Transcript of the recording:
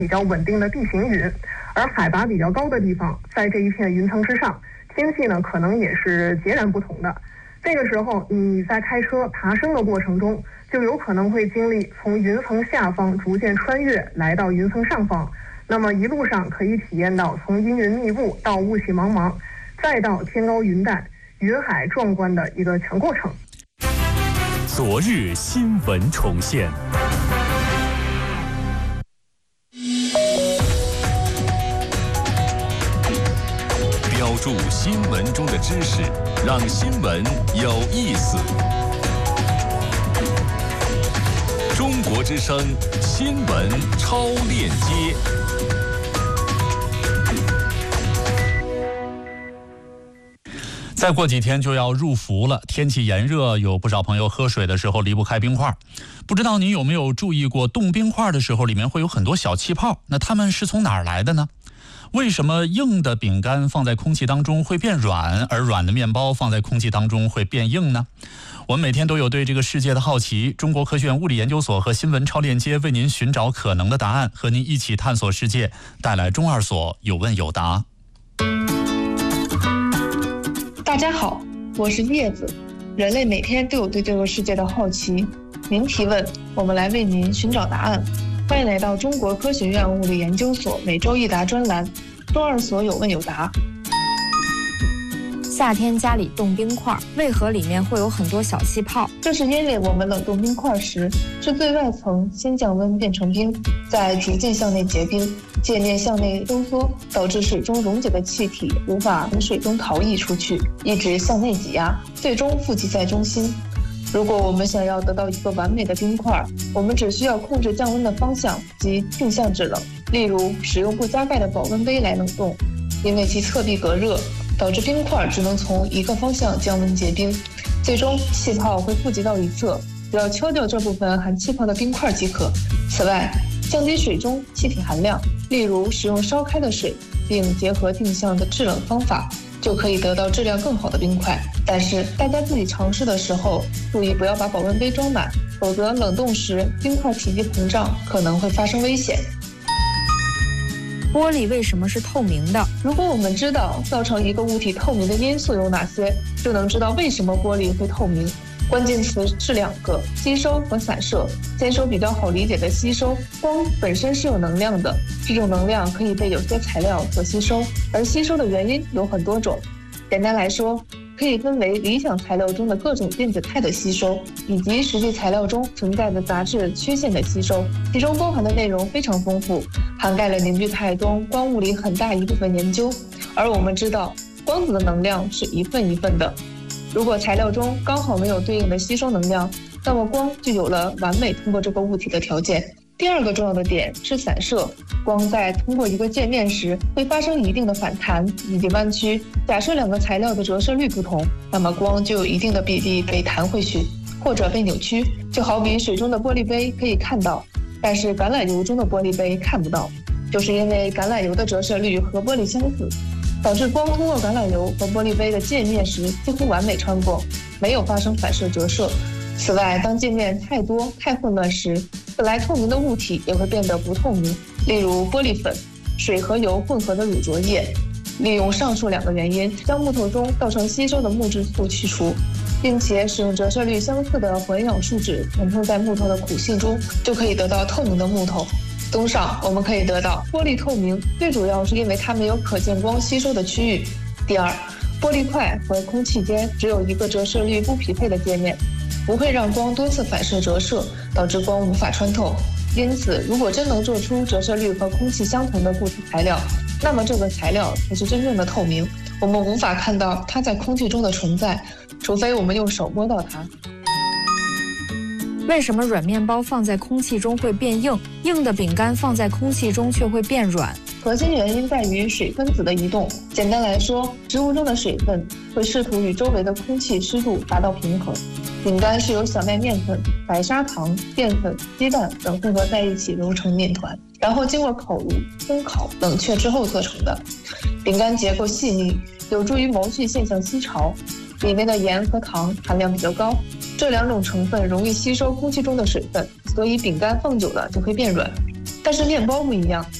比较稳定的地形云，而海拔比较高的地方，在这一片云层之上，天气呢可能也是截然不同的。这个时候你在开车爬升的过程中，就有可能会经历从云层下方逐渐穿越来到云层上方，那么一路上可以体验到从阴云密布到雾气茫茫，再到天高云淡、云海壮观的一个全过程。 昨日新闻重现。标注新闻中的知识，让新闻有意思。中国之声新闻超链接。再过几天就要入伏了，天气炎热，有不少朋友喝水的时候离不开冰块。不知道你有没有注意过，冻冰块的时候里面会有很多小气泡，那它们是从哪儿来的呢？为什么硬的饼干放在空气当中会变软，而软的面包放在空气当中会变硬呢？我们每天都有对这个世界的好奇，中国科学院物理研究所和新闻超链接为您寻找可能的答案，和您一起探索世界，带来中二所有问有答。 大家好，我是叶子。人类每天都有对这个世界的好奇，您提问，我们来为您寻找答案。欢迎来到中国科学院物理研究所每周一答专栏，中二所有问有答。 夏天家里冻冰块，为何里面会有很多小气泡？ 这是因为我们冷冻冰块时，是最外层先降温变成冰，再逐渐向内结冰，界面向内收缩，导致水中溶解的气体无法从水中逃逸出去，一直向内挤压，最终富集在中心。如果我们想要得到一个完美的冰块，我们只需要控制降温的方向及定向制冷，例如使用不加盖的保温杯来冷冻，因为其侧壁隔热，导致冰块只能从一个方向降温结冰，最终气泡会富集到一侧，只要敲掉这部分含气泡的冰块即可。此外，降低水中气体含量，例如使用烧开的水，并结合定向的制冷方法，就可以得到质量更好的冰块。但是大家自己尝试的时候，注意不要把保温杯装满，否则冷冻时冰块体积膨胀，可能会发生危险。 玻璃为什么是透明的？ 如果我们知道造成一个物体透明的因素有哪些，就能知道为什么玻璃会透明。关键词是两个：吸收和散射。先说比较好理解的吸收，光本身是有能量的，这种能量可以被有些材料所吸收，而吸收的原因有很多种。简单来说，可以分为理想材料中的各种电子态的吸收，以及实际材料中存在的杂质缺陷的吸收，其中包含的内容非常丰富，涵盖了凝聚态中光物理很大一部分研究。而我们知道，光子的能量是一份一份的，如果材料中刚好没有对应的吸收能量，那么光就有了完美通过这个物体的条件。第二个重要的点是散射，光在通过一个界面时会发生一定的反弹以及弯曲。假设两个材料的折射率不同，那么光就有一定的比例被弹回去或者被扭曲。就好比水中的玻璃杯可以看到，但是橄榄油中的玻璃杯看不到，就是因为橄榄油的折射率和玻璃相似，导致光通过橄榄油和玻璃杯的界面时几乎完美穿过，没有发生反射折射。此外，当界面太多太混乱时，本来透明的物体也会变得不透明，例如玻璃粉、水和油混合的乳浊液。利用上述两个原因，将木头中造成吸收的木质素去除，并且使用折射率相似的混氧树脂填充在木头的苦性中，就可以得到透明的木头。综上，我们可以得到玻璃透明，最主要是因为它没有可见光吸收的区域。第二，玻璃块和空气间只有一个折射率不匹配的界面，不会让光多次反射折射，导致光无法穿透。因此，如果真能做出折射率和空气相同的固体材料，那么这个材料才是真正的透明，我们无法看到它在空气中的存在，除非我们用手摸到它。 为什么软面包放在空气中会变硬，硬的饼干放在空气中却会变软？ 核心原因在于水分子的移动。简单来说，植物中的水分会试图与周围的空气湿度达到平衡。饼干是由小麦面粉、白砂糖、淀粉、鸡蛋等混合在一起揉成面团，然后经过烤炉、烘烤、冷却之后做成的。饼干结构细腻，有助于毛细现象吸潮，里面的盐和糖含量比较高，这两种成分容易吸收空气中的水分，所以饼干放久了就会变软。 但是面包不一样，